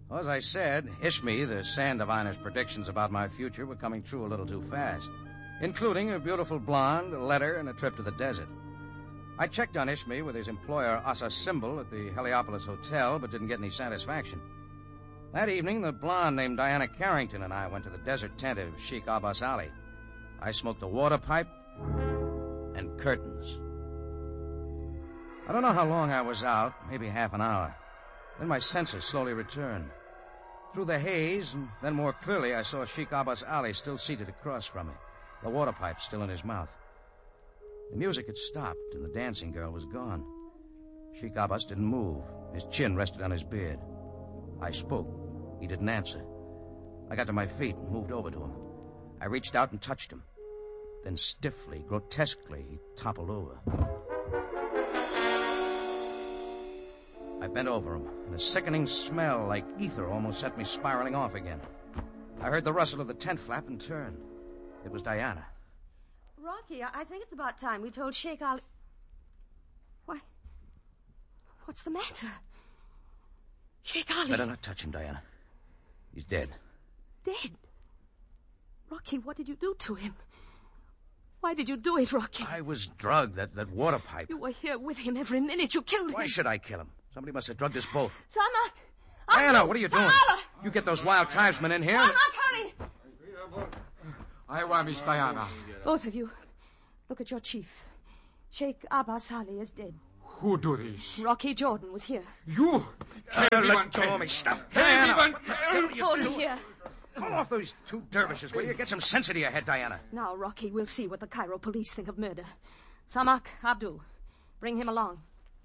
Well, as I said, Ishmi, the sand diviner's predictions about my future were coming true a little too fast, including a beautiful blonde, a letter, and a trip to the desert. I checked on Ishmi with his employer, Asa Symbol, at the Heliopolis Hotel, but didn't get any satisfaction. That evening, the blonde named Diana Carrington and I went to the desert tent of Sheikh Abbas Ali. I smoked a water pipe and curtains. I don't know how long I was out, maybe half an hour. Then my senses slowly returned. Through the haze, and then more clearly, I saw Sheikh Abbas Ali still seated across from me, the water pipe still in his mouth. The music had stopped, and the dancing girl was gone. Sheikh Abbas didn't move. His chin rested on his beard. I spoke. He didn't answer. I got to my feet and moved over to him. I reached out and touched him. Then stiffly, grotesquely, he toppled over. I bent over him, and a sickening smell like ether almost set me spiraling off again. I heard the rustle of the tent flap and turned. It was Diana. Rocky, I think it's about time we told Sheikh Ali... Why, what's the matter? Sheikh Ali... Better not touch him, Diana. He's dead. Dead? Rocky, what did you do to him? Why did you do it, Rocky? I was drugged, that water pipe. You were here with him every minute. You killed him. Why should I kill him? Somebody must have drugged us both. Samak! Diana, what are you doing? You get those wild tribesmen in here. Samak, hurry! I want Miss Diana. Both of you, look at your chief. Sheikh Abbas Ali is dead. Who do this? Rocky Jordan was here. You? Let go of me. Stop. Diana. Hold him here. Call off those two dervishes, will you? Get some sense into your head, Diana. Now, Rocky, we'll see what the Cairo police think of murder. Samak, Abdul, bring him along.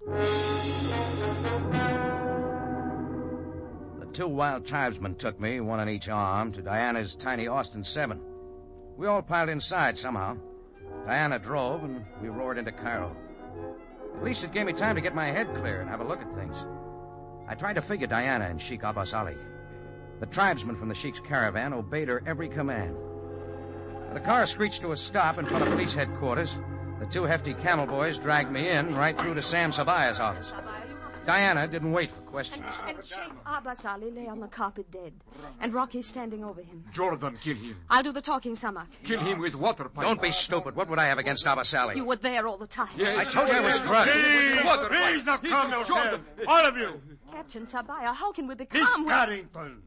The two wild tribesmen took me, one on each arm, to Diana's tiny Austin 7. We all piled inside somehow. Diana drove, and we roared into Cairo. At least it gave me time to get my head clear and have a look at things. I tried to figure Diana and Sheikh Abbas Ali. The tribesmen from the Sheikh's caravan obeyed her every command. The car screeched to a stop in front of police headquarters. The two hefty camel boys dragged me in right through to Sam Sabaya's office. Diana didn't wait for questions. And Sheikh Abbas Ali lay on the carpet dead, and Rocky standing over him. Jordan, kill him. I'll do the talking, Samak. Kill him with water pipe. Don't be stupid. What would I have against Abbas Ali? You were there all the time. Yes. I told you I was drugged. Please, now calm yourself. All of you. Captain Sabaya, how can we Miss become... Carrington.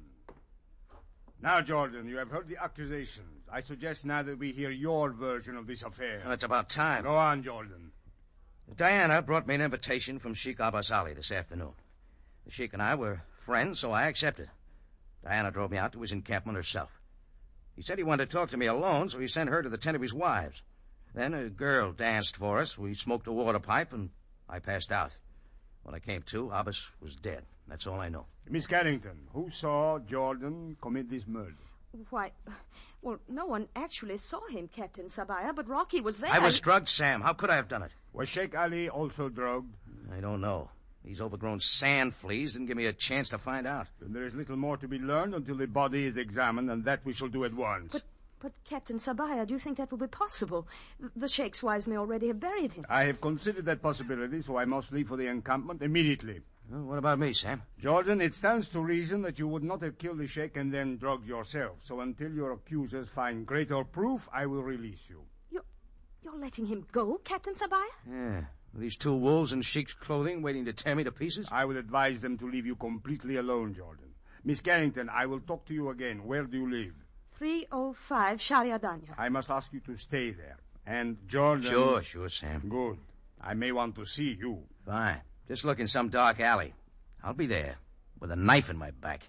Now, Jordan, you have heard the accusations. I suggest now that we hear your version of this affair. Well, it's about time. Go on, Jordan. Diana brought me an invitation from Sheikh Abbas Ali this afternoon. The Sheikh and I were friends, so I accepted. Diana drove me out to his encampment herself. He said he wanted to talk to me alone, so he sent her to the tent of his wives. Then a girl danced for us. We smoked a water pipe, and I passed out. When I came to, Abbas was dead. That's all I know. Miss Carrington, who saw Jordan commit this murder? Why, well, no one actually saw him, Captain Sabaya, but Rocky was there. I was drugged, Sam. How could I have done it? Was Sheikh Ali also drugged? I don't know. These overgrown sand fleas didn't give me a chance to find out. Then there is little more to be learned until the body is examined, and that we shall do at once. But Captain Sabaya, do you think that will be possible? The Sheikh's wives may already have buried him. I have considered that possibility, so I must leave for the encampment immediately. Well, what about me, Sam? Jordan, it stands to reason that you would not have killed the Sheikh and then drugged yourself. So until your accusers find greater proof, I will release you. You're letting him go, Captain Sabaya? Yeah. With these two wolves in Sheikh's clothing waiting to tear me to pieces? I would advise them to leave you completely alone, Jordan. Miss Carrington, I will talk to you again. Where do you live? 305 Shariadanya. I must ask you to stay there. And Jordan... Sure, Sam. Good. I may want to see you. Fine. Just look in some dark alley. I'll be there, with a knife in my back.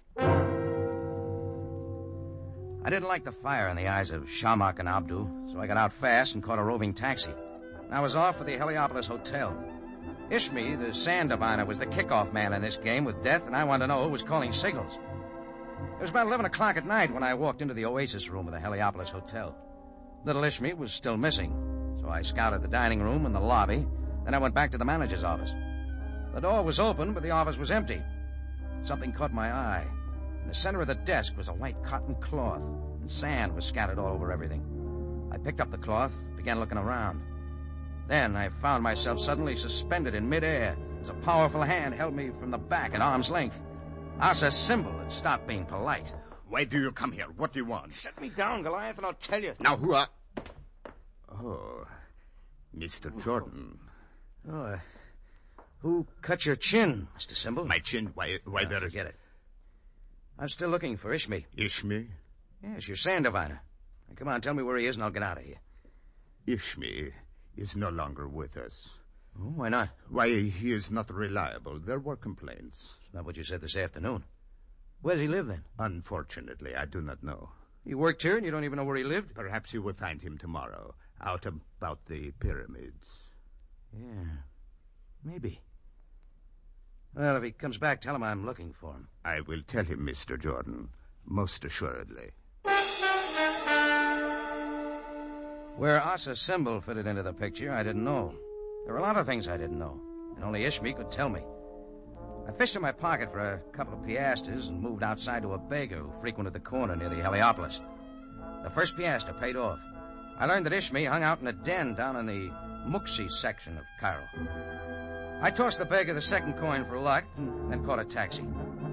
I didn't like the fire in the eyes of Shamak and Abdu, so I got out fast and caught a roving taxi. I was off for the Heliopolis Hotel. Ishmi, the sand diviner, was the kickoff man in this game with death, and I wanted to know who was calling signals. It was about 11 o'clock at night when I walked into the Oasis room of the Heliopolis Hotel. Little Ishmi was still missing, so I scouted the dining room and the lobby. Then I went back to the manager's office. The door was open, but the office was empty. Something caught my eye. In the center of the desk was a white cotton cloth, and sand was scattered all over everything. I picked up the cloth, began looking around. Then I found myself suddenly suspended in midair as a powerful hand held me from the back at arm's length. Asa Symbol had stopped being polite. Why do you come here? What do you want? Set me down, Goliath, and I'll tell you. Now, who are... Oh, Mr. Jordan. Oh, who cut your chin, Mr. Symbol? My chin? Why there... Forget it. I'm still looking for Ishmi. Ishmi? Yes, your sand diviner. Now, come on, tell me where he is, and I'll get out of here. Ishmi is no longer with us. Oh, why not? Why, he is not reliable. There were complaints. It's not what you said this afternoon. Where does he live, then? Unfortunately, I do not know. He worked here, and you don't even know where he lived? Perhaps you will find him tomorrow, out about the pyramids. Yeah, maybe. Well, if he comes back, tell him I'm looking for him. I will tell him, Mr. Jordan, most assuredly. Where Asa Symbol fitted into the picture, I didn't know. There were a lot of things I didn't know, and only Ishmi could tell me. I fished in my pocket for a couple of piastres and moved outside to a baker who frequented the corner near the Heliopolis. The first piastre paid off. I learned that Ishmi hung out in a den down in the Muxi section of Cairo. I tossed the baker the second coin for luck and then caught a taxi.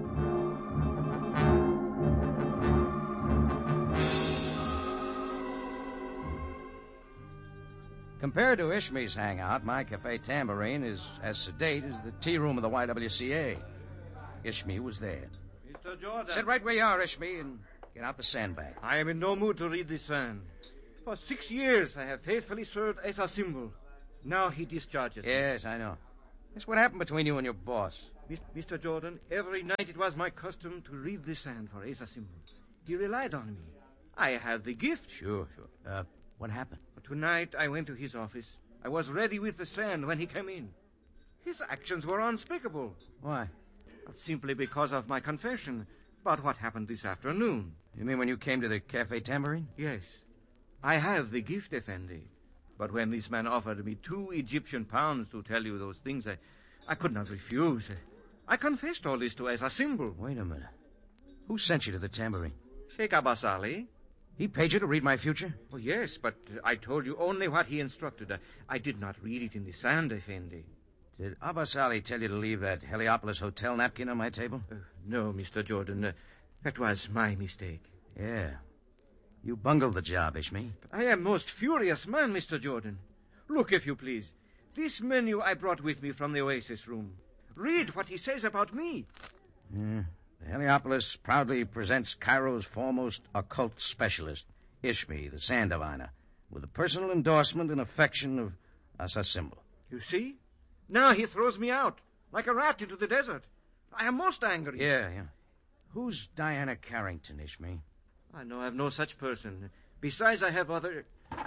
Compared to Ishmi's hangout, my Cafe Tambourine is as sedate as the tea room of the YWCA. Ishmi was there. Mr. Jordan. Sit right where you are, Ishmi, and get out the sandbag. I am in no mood to read this sand. For 6 years I have faithfully served as a symbol. Now he discharges me. Yes, I know. That's what happened between you and your boss. Mr. Jordan, every night it was my custom to read this sand for Asa Symbol. He relied on me. I had the gift. Sure. What happened? Tonight I went to his office. I was ready with the sand when he came in. His actions were unspeakable. Why? Not simply because of my confession, but what happened this afternoon. You mean when you came to the Cafe Tambourine? Yes. I have the gift, Effendi. But when this man offered me 2 Egyptian pounds to tell you those things, I could not refuse. I confessed all this to Asa Symbol. Wait a minute. Who sent you to the Tambourine? Sheikh Abbas Ali. He paid you to read my future? Oh, yes, but I told you only what he instructed. I did not read it in the sand, Effendi. Did Abbas Ali tell you to leave that Heliopolis hotel napkin on my table? No, Mr. Jordan. That was my mistake. Yeah. You bungled the job, Ishmi. I am most furious man, Mr. Jordan. Look, if you please. This menu I brought with me from the Oasis room. Read what he says about me. Yeah. The Heliopolis proudly presents Cairo's foremost occult specialist, Ishmi, the sand diviner, with the personal endorsement and affection of Asa Symbol. You see? Now he throws me out, like a rat into the desert. I am most angry. Yeah. Who's Diana Carrington, Ishmi? I know I have no such person. Besides, I have other...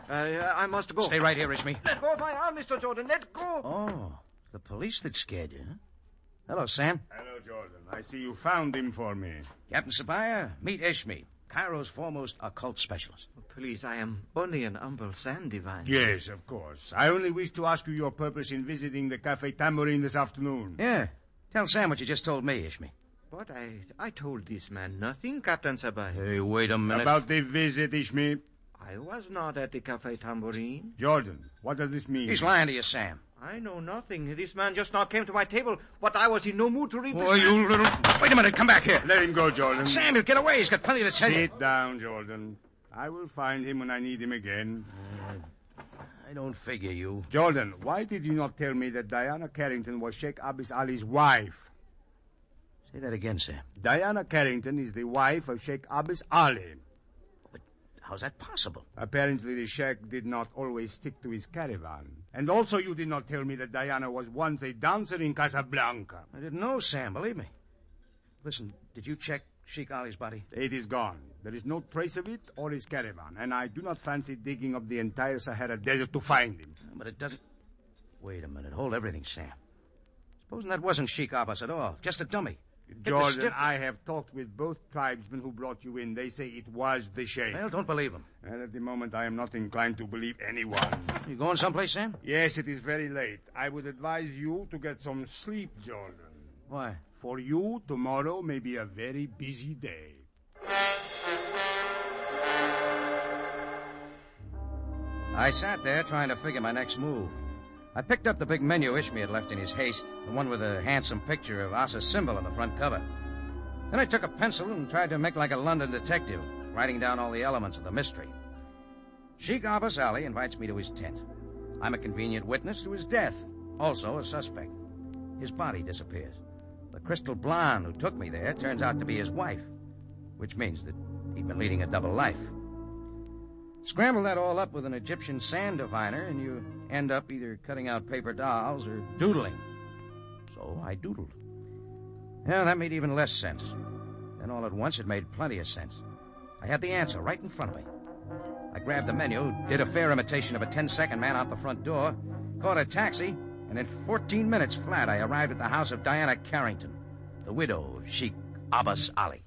I must go. Stay right here, Ishmi. Let go of my arm, Mr. Jordan. Let go. Oh, the police that scared you, huh? Hello, Sam. Hello, Jordan. I see you found him for me. Captain Sabaya, meet Ishmi, Cairo's foremost occult specialist. Please, I am only an humble sand diviner. Yes, of course. I only wish to ask you your purpose in visiting the Cafe Tambourine this afternoon. Yeah. Tell Sam what you just told me, Ishmi. But I told this man nothing, Captain Sabaya. Hey, wait a minute. About the visit, Ishmi. I was not at the Cafe Tambourine. Jordan, what does this mean? He's lying to you, Sam. I know nothing. This man just now came to my table, but I was in no mood to read this. Oh, you little... Wait a minute. Come back here. Let him go, Jordan. Sam, he'll get away. He's got plenty to tell you. Sit down, Jordan. I will find him when I need him again. I don't figure you. Jordan, why did you not tell me that Diana Carrington was Sheikh Abbas Ali's wife? Say that again, Sam. Diana Carrington is the wife of Sheikh Abbas Ali. But how's that possible? Apparently the Sheikh did not always stick to his caravan. And also you did not tell me that Diana was once a dancer in Casablanca. I didn't know, Sam, believe me. Listen, did you check Sheikh Ali's body? It is gone. There is no trace of it or his caravan, and I do not fancy digging up the entire Sahara Desert to find him. But it doesn't... Wait a minute. Hold everything, Sam. Supposing that wasn't Sheikh Abbas at all. Just a dummy. Jordan, I have talked with both tribesmen who brought you in. They say it was the Sheikh. Well, don't believe them. And at the moment, I am not inclined to believe anyone. You going someplace, Sam? Yes, it is very late. I would advise you to get some sleep, Jordan. Why? For you, tomorrow may be a very busy day. I sat there trying to figure my next move. I picked up the big menu Ishmi had left in his haste, the one with a handsome picture of Asa Symbol on the front cover. Then I took a pencil and tried to make like a London detective, writing down all the elements of the mystery. Sheikh Abbas Ali invites me to his tent. I'm a convenient witness to his death, also a suspect. His body disappears. The crystal blonde who took me there turns out to be his wife, which means that he'd been leading a double life. Scramble that all up with an Egyptian sand diviner, and you end up either cutting out paper dolls or doodling. So I doodled. Yeah, that made even less sense. Then all at once it made plenty of sense. I had the answer right in front of me. I grabbed the menu, did a fair imitation of a 10-second man out the front door, caught a taxi, and in 14 minutes flat I arrived at the house of Diana Carrington, the widow of Sheikh Abbas Ali.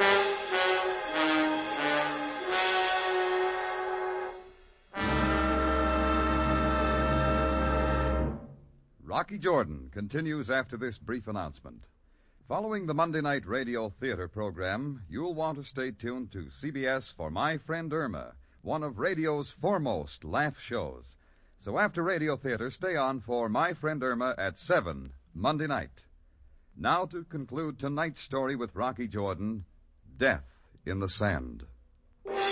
Rocky Jordan continues after this brief announcement. Following the Monday night radio theater program, you'll want to stay tuned to CBS for My Friend Irma, one of radio's foremost laugh shows. So after radio theater, stay on for My Friend Irma at 7 Monday night. Now to conclude tonight's story with Rocky Jordan, Death in the Sand.